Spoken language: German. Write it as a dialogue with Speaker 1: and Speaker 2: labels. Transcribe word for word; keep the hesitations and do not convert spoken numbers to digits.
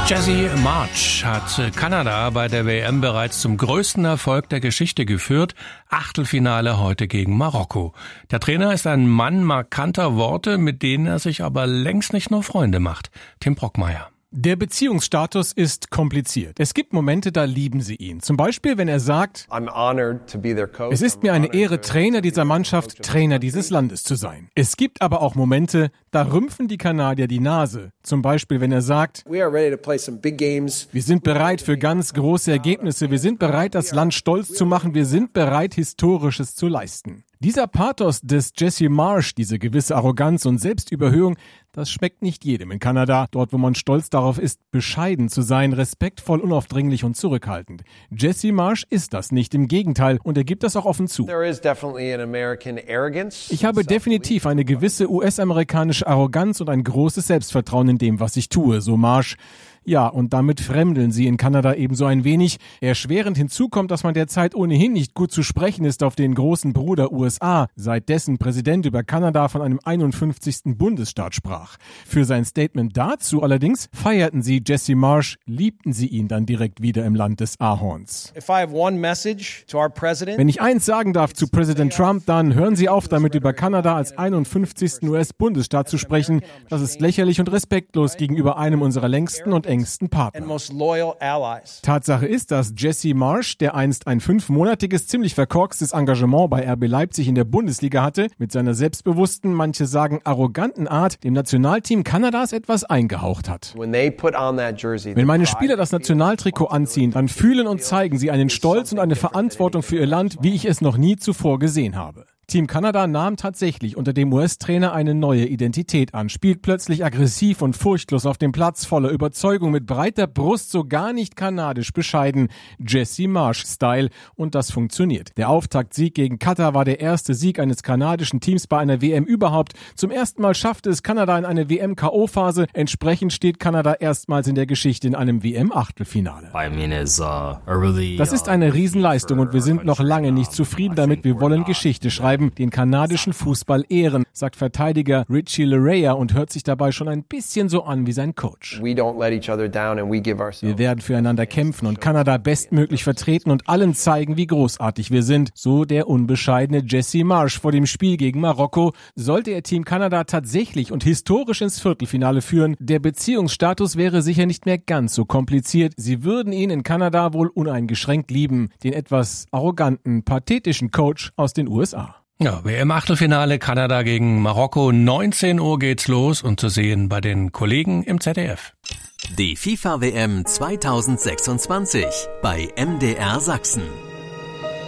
Speaker 1: Jesse Marsch hat Kanada bei der W M bereits zum größten Erfolg der Geschichte geführt. Achtelfinale heute gegen Marokko. Der Trainer ist ein Mann markanter Worte, mit denen er sich aber längst nicht nur Freunde macht. Tim Brockmeier.
Speaker 2: Der Beziehungsstatus ist kompliziert. Es gibt Momente, da lieben sie ihn. Zum Beispiel, wenn er sagt, es ist mir eine Ehre, Trainer dieser Mannschaft, Trainer dieses Landes zu sein. Es gibt aber auch Momente, da rümpfen die Kanadier die Nase. Zum Beispiel, wenn er sagt, wir sind bereit für ganz große Ergebnisse, wir sind bereit, das Land stolz zu machen, wir sind bereit, Historisches zu leisten. Dieser Pathos des Jesse Marsch, diese gewisse Arroganz und Selbstüberhöhung, das schmeckt nicht jedem in Kanada. Dort, wo man stolz darauf ist, bescheiden zu sein, respektvoll, unaufdringlich und zurückhaltend. Jesse Marsch ist das nicht, im Gegenteil, und er gibt das auch offen zu. Ich habe definitiv eine gewisse U S-amerikanische Arroganz und ein großes Selbstvertrauen in dem, was ich tue, so Marsch. Ja, und damit fremdeln sie in Kanada ebenso ein wenig. Erschwerend hinzu kommt, dass man derzeit ohnehin nicht gut zu sprechen ist auf den großen Bruder U S A, seit dessen Präsident über Kanada von einem einundfünfzigsten Bundesstaat sprach. Für sein Statement dazu allerdings feierten sie Jesse Marsch, liebten sie ihn dann direkt wieder im Land des Ahorns. Wenn ich eins sagen darf zu Präsident Trump, dann hören Sie auf, damit über Kanada als einundfünfzigsten U S-Bundesstaat zu sprechen. Das ist lächerlich und respektlos gegenüber einem unserer längsten und engsten Partner. Tatsache ist, dass Jesse Marsch, der einst ein fünfmonatiges, ziemlich verkorkstes Engagement bei R B Leipzig in der Bundesliga hatte, mit seiner selbstbewussten, manche sagen arroganten Art, dem Nationalteam Kanadas etwas eingehaucht hat. Wenn meine Spieler das Nationaltrikot anziehen, dann fühlen und zeigen sie einen Stolz und eine Verantwortung für ihr Land, wie ich es noch nie zuvor gesehen habe. Team Kanada nahm tatsächlich unter dem U S-Trainer eine neue Identität an, spielt plötzlich aggressiv und furchtlos auf dem Platz, voller Überzeugung, mit breiter Brust, so gar nicht kanadisch bescheiden, Jesse Marsch-Style, und das funktioniert. Der Auftaktsieg gegen Katar war der erste Sieg eines kanadischen Teams bei einer W M überhaupt. Zum ersten Mal schaffte es Kanada in eine W M-K O-Phase, entsprechend steht Kanada erstmals in der Geschichte in einem W M-Achtelfinale. Das ist eine Riesenleistung und wir sind noch lange nicht zufrieden damit, wir wollen Geschichte schreiben, den kanadischen Fußball ehren, sagt Verteidiger Richie Laryea und hört sich dabei schon ein bisschen so an wie sein Coach. Wir werden füreinander kämpfen und Kanada bestmöglich vertreten und allen zeigen, wie großartig wir sind, so der unbescheidene Jesse Marsch vor dem Spiel gegen Marokko. Sollte er Team Kanada tatsächlich und historisch ins Viertelfinale führen, der Beziehungsstatus wäre sicher nicht mehr ganz so kompliziert. Sie würden ihn in Kanada wohl uneingeschränkt lieben, den etwas arroganten, pathetischen Coach aus den U S A.
Speaker 1: Ja, W M-Achtelfinale Kanada gegen Marokko. neunzehn Uhr geht's los und zu sehen bei den Kollegen im Z D F.
Speaker 3: Die FIFA-W M zweitausendsechsundzwanzig bei M D R Sachsen.